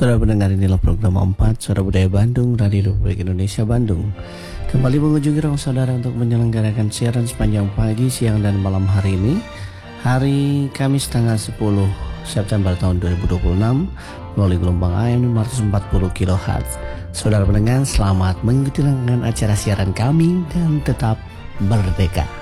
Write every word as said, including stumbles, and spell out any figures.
Saudara pendengar, inilah program empat Suara Budaya Bandung, Radio Republik Indonesia Bandung. Kembali mengunjungi ruang saudara untuk menyelenggarakan siaran sepanjang pagi, siang, dan malam hari ini. Hari Kamis tanggal sepuluh September tahun dua ribu dua puluh enam melalui gelombang A M lima ratus empat puluh kilohertz. Saudara pendengar, selamat mengikuti rangkaian acara siaran kami dan tetap merdeka.